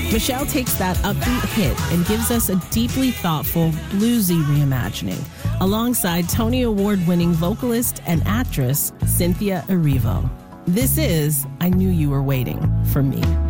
Michelle takes that upbeat hit and gives us a deeply thoughtful, bluesy reimagining, alongside Tony Award-winning vocalist and actress Cynthia Erivo. This is I Knew You Were Waiting for Me.